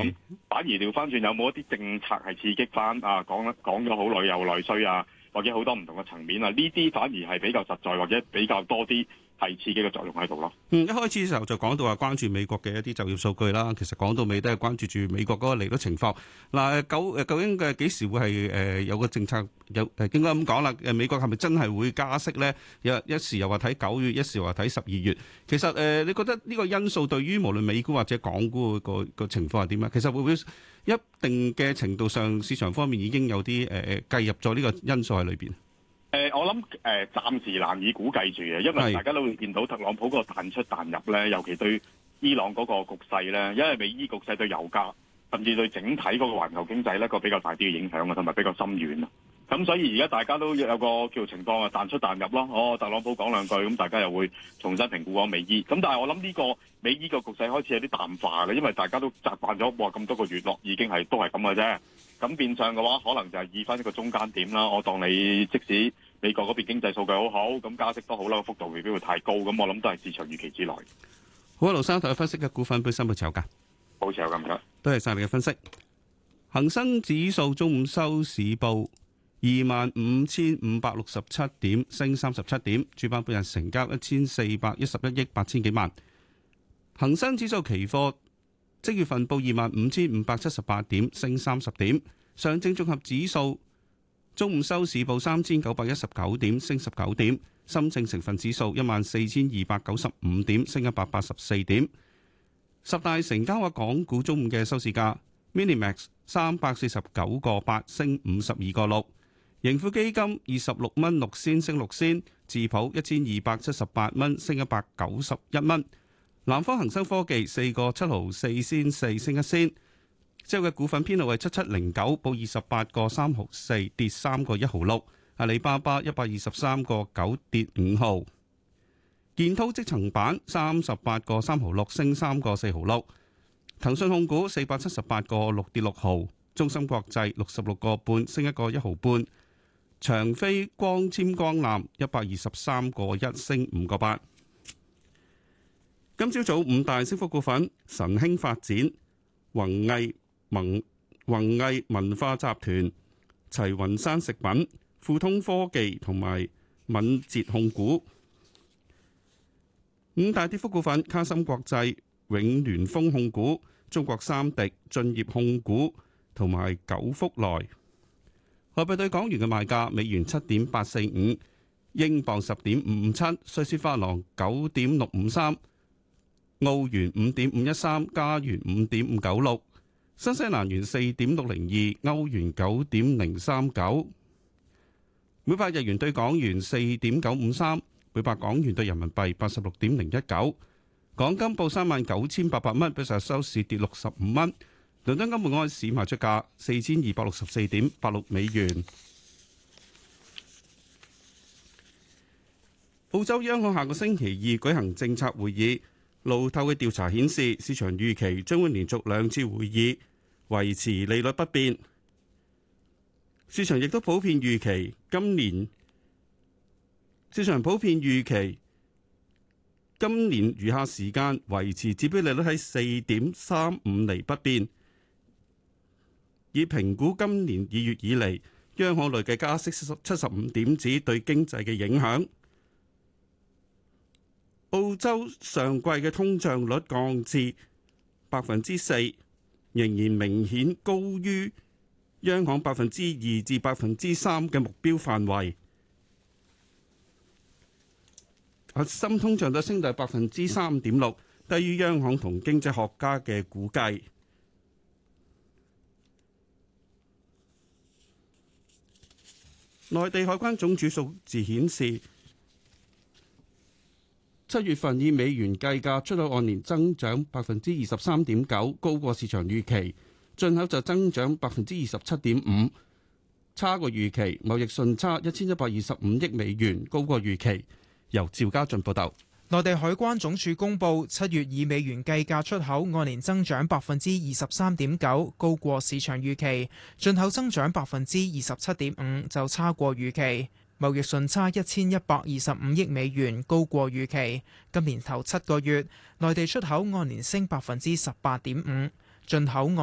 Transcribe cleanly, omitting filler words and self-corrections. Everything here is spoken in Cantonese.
反而調翻轉有冇一啲政策係刺激翻啊？講咗好耐又內需啊，或者好多唔同嘅層面啊，呢啲反而係比較實在或者比較多啲係刺激嘅作用喺度咯。 一開始嘅時候就講到話關注美國嘅一啲就業數據啦，其實講到尾都係關注住美國嗰個利率情況。嗱，究竟嘅幾時會係有個政策應該咁講啦？美國係咪真係會加息咧？一時又話睇9月，一時又話睇12月。其實你覺得呢個因素對於無論美股或者港股個情況係點啊？其實會唔會一定嘅程度上市場方面已經有啲計入咗呢個因素喺裏邊？ 我諗暫時難以估計住嘅，因為大家都會見到特朗普嗰個彈出彈入咧，尤其對伊朗嗰個局勢咧，因為美伊局勢對油價甚至對整體嗰個環球經濟咧個比較大啲嘅影響啊，同埋比較深遠啊。咁所以而家大家都有個叫情況啊，彈出彈入咯。特朗普講兩句，咁大家又會重新評估嗰美伊。咁但係我諗呢個美伊個局勢開始有啲淡化嘅，因為大家都習慣咗哇咁多個月落已經都係咁嘅啫。咁變相嘅話，可能就係以翻一個中間點啦。我當你即使美國嗰邊經濟數據好好，咁加息都好啦，個幅度未必會太高。咁我諗都係市場預期之內。 好啊，盧生，同你分析嘅股份本身有冇持有㗎？ 冇持有㗎，唔該。 多謝晒你嘅分析。恒生指數中午收市報25,567點，升37點。主板半日成交1411億8千幾萬。恒生指數期貨即月份報25,578點，升30點。上證綜合指數中午收市報3,919點，升19點。深證成分指數14,295點，升184點。十大成交額港股中午嘅收市價 ，Minimax 349個8，升52個6。盈富基金26蚊6仙，升6仙。智普1278蚊，升191蚊。南方恒生科技4個7毫4仙4，升1仙。之後嘅股份編號係7709，報28個3毫4，跌3個1毫6。阿里巴巴123個9，跌5毫。建滔積層板38個3毫6，升3個4毫6。騰訊控股478個6，跌6毫。中芯國際66個半，升1個1毫半。長飛光纖光纜123個1，升5個8。今朝早五大升幅股份：神興發展、宏毅文化集團、齊雲山食品、富通科技同埋敏捷控股。五大跌幅股份：卡森國際、永聯豐控股、中國三迪、駿業控股同埋九福來。外幣對港元嘅賣價：美元7.845，英鎊10.557，瑞士法郎9.653，澳元5.513，加元5.596，新西蘭元4.602，歐元9.039，每百日元對港元4.953，每百港元對人民幣86.019。港金報39,800蚊，比上日收市跌65蚊。倫敦金每盎司賣出價4264.86美元。澳洲央行下個星期二舉行政策會議，路透嘅調查顯示，市場預期將會連續2次會議維持利率不變。市場亦都普遍預期今年餘下時間維持指標利率喺4.35厘不變。以評估今年2月以嚟央行累計加息75點子對經濟嘅影響。澳洲上季嘅通脹率降至4%，仍然明顯高於央行2%至3%嘅目標範圍。核心通脹率升到3.6%，低於央行同經濟學家嘅估計。內地海關總署數字顯示，7月份以美元計價出口按年增長23.9%，高過市場預期；進口就增長27.5%，差過預期。貿易順差1125億美元，高過預期。由趙家俊報道。 內地海關總署公布，7月以美元計價出口按年增長23.9%，高過市場預期；進口增長27.5%，就差過預期。貿易順差1125億美元，高過預期。今年頭7個月，內地出口按年升18.5%，進口